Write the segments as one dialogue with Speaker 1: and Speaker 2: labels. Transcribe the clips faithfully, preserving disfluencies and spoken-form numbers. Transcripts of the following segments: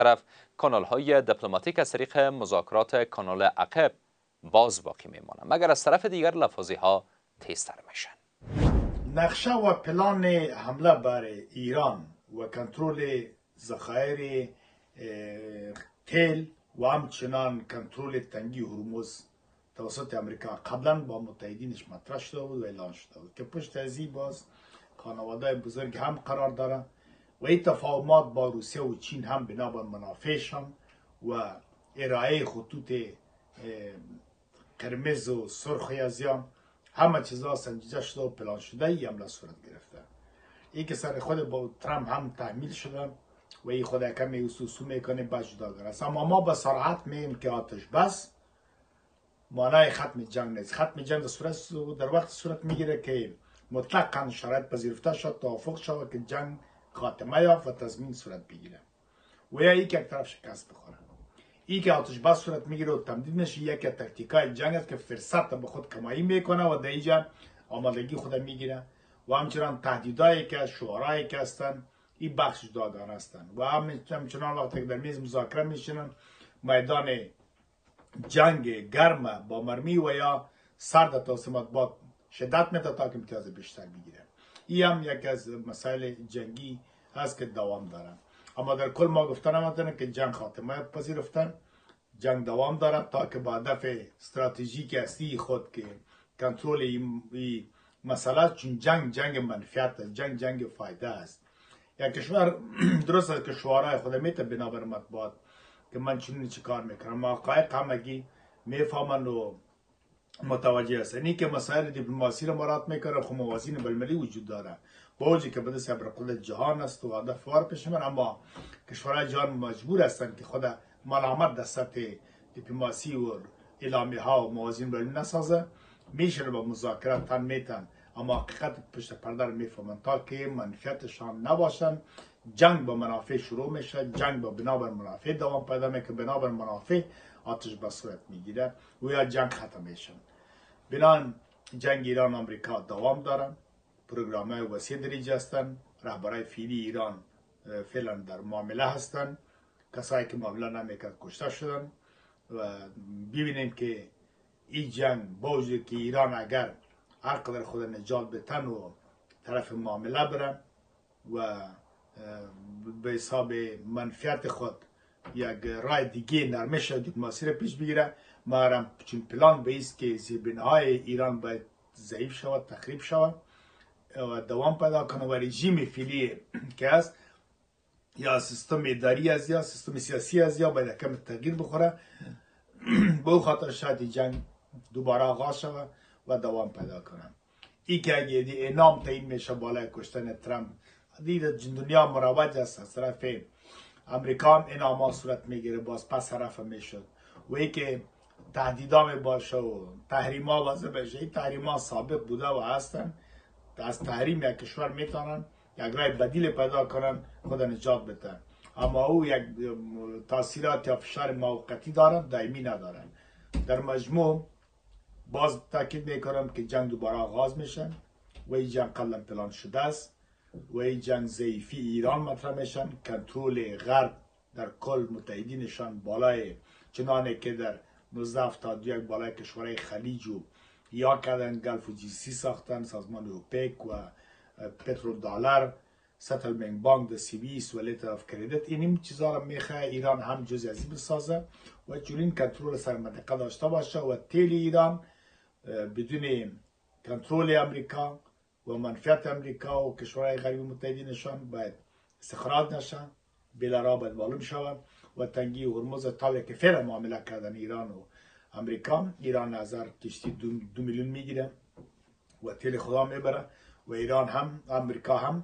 Speaker 1: طرف کانال های دیپلماتیک از طریق مذاکرات کانال عقب باز باقی میمانند، مگر از طرف دیگر لفاظی ها تیزتر میشن.
Speaker 2: نقشه و پلان حمله بر ایران و کنترل ذخایر تیل و همچنان کنترل تنگی هرمز توسط امریکا قبلا با متحدینش مطرح شده بود و اعلان شده بود که پشت از این باز خانواده بزرگ هم قرار داره و این تفاهمات با روسیه و چین هم بنا بر منافعشان و ارائه خطوط قرمز و سرخ ازیان همه چیزا سنجیده شده و پلان شده ای حمله صورت گرفته. این که سر خود با ترامپ هم تحمیل شده و این خود کمی حسوسو میکنه با جداگر است. اما ما به صراحت میگیم که آتش بس معنای ختم جنگ نیست. ختم جنگ صورت در وقت صورت میگیره که مطلقاً شرایط پذیرفته شد، توافق شد که جنگ خاتمه یافت و تضمین صورت بگیره و یا یک یک طرف شکست بخوره. این که آتش بس صورت میگیره و تمدید میشه یک تاکتیکای جنگ است که فرصت به خود کمایی میکنه و در اینجا آمادگی خود میگیره و همچنان تهدیدایی که شعارهایی که هستن این بخش جداگانه هستند و همچنان وقتی که در میز مذاکره میشنن میدان جنگ گرم با مرمی و یا سرد توسط با شدت میده تا که امتیاز بیشتر بگیره. این هم یک از مسائل جنگی هست که دوام داره. اما در کل ما گفتن همتونه که جنگ خاتمه پذیرفتن، جنگ دوام داره تا که با هدف استراتژیک اصلی خود که کنترل این مسئله، چون جنگ جنگ منفعت است، جنگ جنگ فایده است. یک کشور درست است که شعارهای خود میته بنابر مطبوعات که من چنین چی کار میکنم، ما حقایق همگی میفهمن و متوجه هستن. اینی که مسائل دیپلماسی رو مراد میکنه خب موازین بالملی وجود داره با وجودی که به دست ابرقدرت جهان است و هدف وار پیش من، اما کشورهای جهان مجبور هستند که خود ملامت در سطح دیپلماسی و اعلامیه ها و موازین بالملی نسازه. میشه با مذاکرات تن میتن اما حقیقت پشت پرده رو میفهمن تا که منفعتشان نباشن. جنگ با منافع شروع میشه، جنگ با بنابر منافع دوام پیدا میکنه، بنابر منافع آتش بس صورت میگیره و یا جنگ ختم میشه. بنان جنگ ایران آمریکا دوام دارن، پروگرام های وسیع دریجه هستن، رهبرای فعلی ایران فعلا در معامله هستن، کسایی که معامله نمیکرد کشته شدن و ببینیم که این جنگ با وجود که ایران اگر هر قدر خود نجات بتن و طرف معامله برن و به حساب منفعت خود یک رای دیگه نرمش دیپلماسی را پیش بگیره، ما چون پلان به ایست که زیربناهای ایران باید ضعیف شود، تخریب شود و دوام پیدا کنه و رژیم فعلی که است یا سیستم اداری از یا سیستم سیاسی از یا باید کم تغییر بخوره. به او خاطر شاید جنگ دوباره آغاز شود و دوام پیدا کنه. ای که اگه دی انعام تعیین میشه بالای کشتن ترامپ، دید دنیا مروج است، از طرف امریکا هم انعامات صورت میگیره، باز پس طرف میشد و ای که تهدیدا می باشه و تحریما وضع بشه. این تحریما سابق بوده و هستن، از تحریم یک کشور میتونن یک رای بدیل پیدا کنن خود نجات بتن، اما او یک تاثیرات یا فشار موقتی دارن، دائمی ندارن. در مجموع باز تاکید میکنم که جنگ دوباره آغاز میشن و این جنگ قبلا پلان شده است و این جنگ ضعیفی ایران مطرح میشن، کنترل غرب در کل متحدینشان بالای چنانه که در نوزده هفتاد و یک بالای کشورهای خلیج و یا کردن گلف و جی سی ساختن، سازمان اوپک و پترو دلار، ستلمنت بانک در سوئیس و لیتر آف کردیت. این چیزا رو میخواه ایران هم جزء از این بسازه و چنین کنترل سر منطقه داشته باشه و تیل ایران بدون کنترل امریکا و منفعت امریکا و کشورهای غربی متحدینشان باید استخراج نشن، بلارا باید معلوم شود و تنگی هرمز تا که فعلا معامله کردن ایران و امریکا. ایران نظر کشتی دو, دو میلیون میگیره و تیل خدا میبره و ایران هم امریکا هم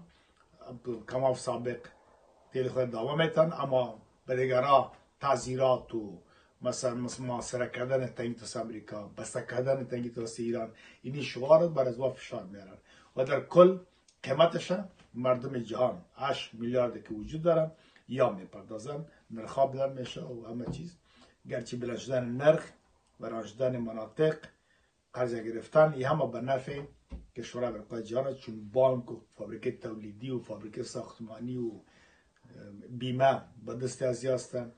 Speaker 2: کما سابق تیل خود دوام میتن، اما به دیگرها تعذیرات و مثلا محاصره کردن تنگی توسط امریکا، بسته کردن تنگی توسط ایران، اینی شعار بر از فشار میارن و در کل قیمتش مردم جهان هشت میلیارد که وجود دارن یا میپردازن، نرخ بلند میشه و همه چیز، گرچه بلند شدن نرخ و راه شدن مناطق، قرض گرفتن، این همه به نفع کشورهای اروپای جهان، چون بانک و فابریکه تولیدی و فابریکه ساختمانی و بیمه به دست از یاست